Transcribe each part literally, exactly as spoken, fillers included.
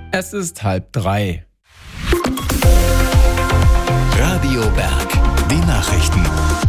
Es ist halb drei. Radio Berg, die Nachrichten.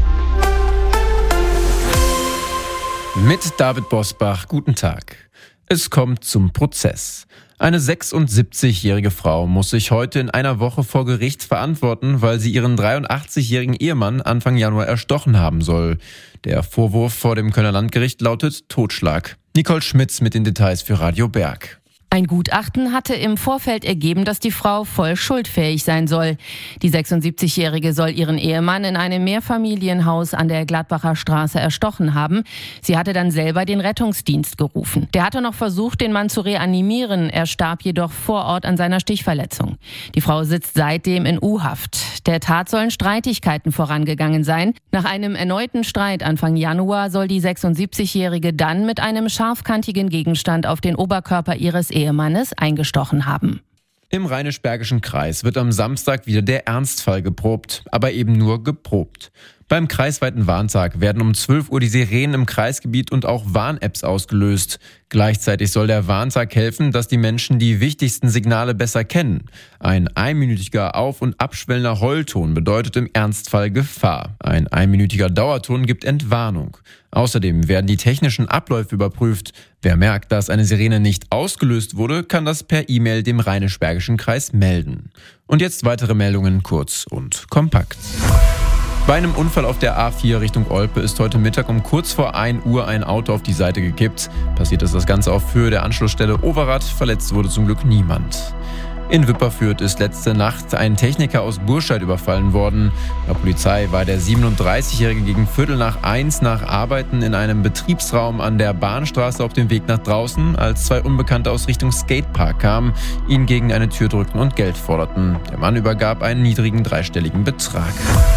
Mit David Bosbach, guten Tag. Es kommt zum Prozess. Eine sechsundsiebzigjährige Frau muss sich heute in einer Woche vor Gericht verantworten, weil sie ihren dreiundachtzigjährigen Ehemann Anfang Januar erstochen haben soll. Der Vorwurf vor dem Kölner Landgericht lautet Totschlag. Nicole Schmitz mit den Details für Radio Berg. Ein Gutachten hatte im Vorfeld ergeben, dass die Frau voll schuldfähig sein soll. Die sechsundsiebzigjährige soll ihren Ehemann in einem Mehrfamilienhaus an der Gladbacher Straße erstochen haben. Sie hatte dann selber den Rettungsdienst gerufen. Der hatte noch versucht, den Mann zu reanimieren. Er starb jedoch vor Ort an seiner Stichverletzung. Die Frau sitzt seitdem in U-Haft. Der Tat sollen Streitigkeiten vorangegangen sein. Nach einem erneuten Streit Anfang Januar soll die sechsundsiebzigjährige dann mit einem scharfkantigen Gegenstand auf den Oberkörper ihres Ehemannes eingestochen haben. Im Rheinisch-Bergischen Kreis wird am Samstag wieder der Ernstfall geprobt, aber eben nur geprobt. Beim kreisweiten Warntag werden um zwölf Uhr die Sirenen im Kreisgebiet und auch Warn-Apps ausgelöst. Gleichzeitig soll der Warntag helfen, dass die Menschen die wichtigsten Signale besser kennen. Ein einminütiger Auf- und abschwellender Heulton bedeutet im Ernstfall Gefahr. Ein einminütiger Dauerton gibt Entwarnung. Außerdem werden die technischen Abläufe überprüft. Wer merkt, dass eine Sirene nicht ausgelöst wurde, kann das per E-Mail dem Rheinisch-Bergischen Kreis melden. Und jetzt weitere Meldungen kurz und kompakt. Bei einem Unfall auf der A vier Richtung Olpe ist heute Mittag um kurz vor ein Uhr ein Auto auf die Seite gekippt. Passiert ist das Ganze auf Höhe der Anschlussstelle Overath. Verletzt wurde zum Glück niemand. In Wipperfürth ist letzte Nacht ein Techniker aus Burscheid überfallen worden. Laut Polizei war der siebenunddreißigjährige gegen Viertel nach eins nach Arbeiten in einem Betriebsraum an der Bahnstraße auf dem Weg nach draußen, als zwei Unbekannte aus Richtung Skatepark kamen, ihn gegen eine Tür drückten und Geld forderten. Der Mann übergab einen niedrigen dreistelligen Betrag.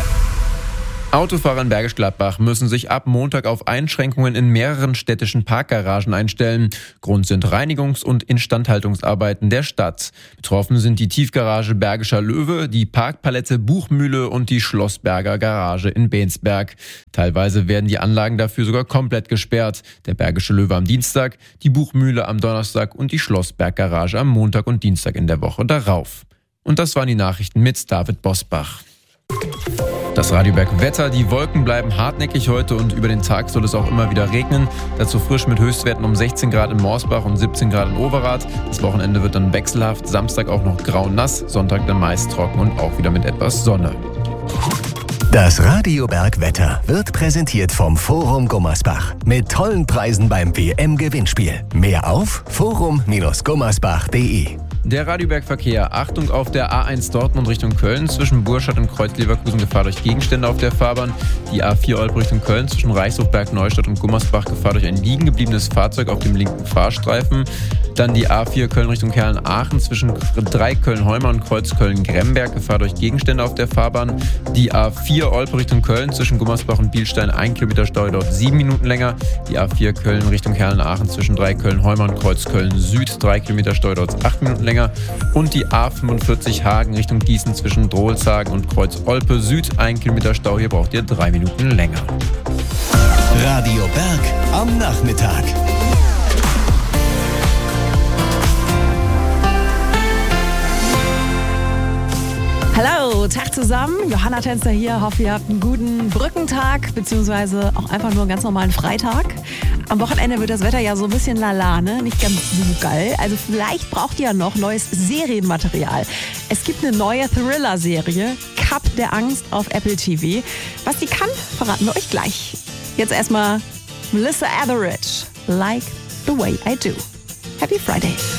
Autofahrer in Bergisch Gladbach müssen sich ab Montag auf Einschränkungen in mehreren städtischen Parkgaragen einstellen. Grund sind Reinigungs- und Instandhaltungsarbeiten der Stadt. Betroffen sind die Tiefgarage Bergischer Löwe, die Parkpalette Buchmühle und die Schlossberger Garage in Bensberg. Teilweise werden die Anlagen dafür sogar komplett gesperrt. Der Bergische Löwe am Dienstag, die Buchmühle am Donnerstag und die Schlossberg Garage am Montag und Dienstag in der Woche darauf. Und das waren die Nachrichten mit David Bosbach. Das Radio Berg Wetter, die Wolken bleiben hartnäckig heute und über den Tag soll es auch immer wieder regnen. Dazu frisch mit Höchstwerten um sechzehn Grad in Morsbach und siebzehn Grad in Overath. Das Wochenende wird dann wechselhaft, Samstag auch noch grau und nass, Sonntag dann meist trocken und auch wieder mit etwas Sonne. Das Radio Berg Wetter wird präsentiert vom Forum Gummersbach mit tollen Preisen beim W M-Gewinnspiel. Mehr auf forum Bindestrich gummersbach punkt de. Der Radioberg-Verkehr. Achtung auf der A eins Dortmund Richtung Köln. Zwischen Burscheid und Kreuz-Leverkusen Gefahr durch Gegenstände auf der Fahrbahn. Die A vier Olpe Richtung Köln zwischen Reichshofberg, Neustadt und Gummersbach Gefahr durch ein liegen gebliebenes Fahrzeug auf dem linken Fahrstreifen. Dann die A vier Köln Richtung Kärnten-Aachen zwischen drei Köln-Holmer und Kreuz Köln-Gremberg Gefahr durch Gegenstände auf der Fahrbahn. Die A vier Olpe Richtung Köln zwischen Gummersbach und Bielstein ein Kilometer Stau, dort sieben Minuten länger. Die A vier Köln Richtung Kärnten-Aachen zwischen drei Köln-Holmer und Kreuz Köln-Süd drei Kilometer Stau, dort acht Minuten länger. Und die A fünfundvierzig Hagen Richtung Gießen zwischen Drohlshagen und Kreuz Olpe Süd ein Kilometer Stau, hier braucht ihr drei Minuten länger. Radio Berg am Nachmittag. Hallo, Tag zusammen. Johanna Tänzer hier. Hoffe, ihr habt einen guten Brückentag, beziehungsweise auch einfach nur einen ganz normalen Freitag. Am Wochenende wird das Wetter ja so ein bisschen lala, ne? Nicht ganz so geil. Also vielleicht braucht ihr ja noch neues Serienmaterial. Es gibt eine neue Thriller-Serie, Cup der Angst auf Apple T V. Was die kann, verraten wir euch gleich. Jetzt erstmal Melissa Etheridge, Like the Way I Do. Happy Friday.